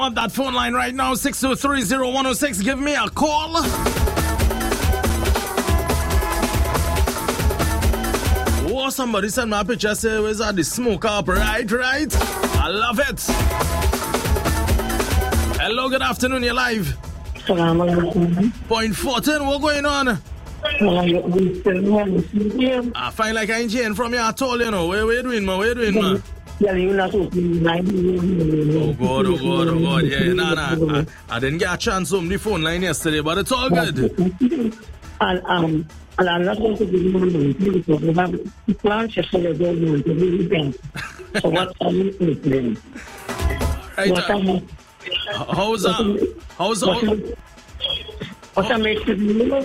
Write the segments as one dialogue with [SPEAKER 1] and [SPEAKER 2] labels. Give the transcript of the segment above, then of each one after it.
[SPEAKER 1] On that phone line right now, 6230106. Give me a call. Oh, somebody sent me a picture. Say, where's that? The smoke up? Right. I love it. Hello, good afternoon. You're live. Point 14. What's going on? I find like I ain't hearing from you at all, you know. Where you doing, man? Oh God. Yeah, nah. I didn't get a chance on the phone line yesterday, but it's all good.
[SPEAKER 2] And I'm not going to give you money because we have plans just for the government to do the. So what are you doing?
[SPEAKER 1] Right. How's that?
[SPEAKER 2] What I make to do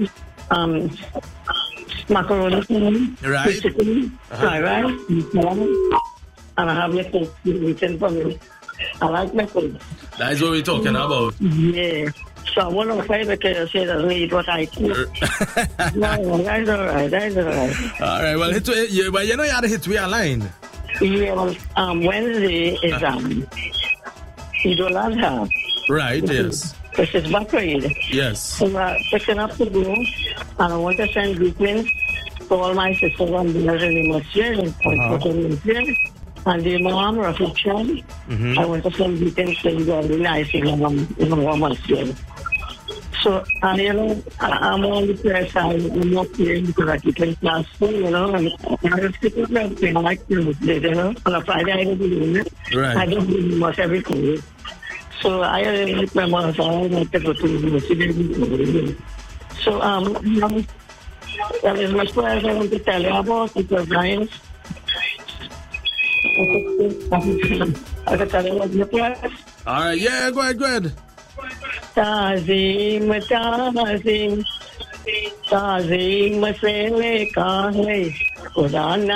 [SPEAKER 2] macaroni,
[SPEAKER 1] right?
[SPEAKER 2] Chicken, fried rice, and I have my food written for me. I like my food.
[SPEAKER 1] That is what we're talking about.
[SPEAKER 2] Yeah. So I want to find because I say doesn't eat what I eat. No, that's all right.
[SPEAKER 1] All right. Well, but you know you had to hit we line.
[SPEAKER 2] Yeah. Well, Wednesday is Idul Adha.
[SPEAKER 1] Right. Yes.
[SPEAKER 2] Which is Bakrid.
[SPEAKER 1] Yes.
[SPEAKER 2] So I'm picking up to go, and I want to send greetings to all my sisters and brothers in the masjid and and the Imam Rafiq Chan. I want to send greetings to you all nice in the masjid. So, and you know, I'm on the prayer side. I'm not playing because I keep in class full, you know, and I just keep it I like to, you know, on a Friday I don't do it.
[SPEAKER 1] Right. I
[SPEAKER 2] don't do much every day. So I like my mother, so I like to go to the university. So, that is much prayers I want to tell you about because Brian. I can tell you what your prayers.
[SPEAKER 1] All right, yeah, go ahead.
[SPEAKER 2] Tazim se leka hai, Quran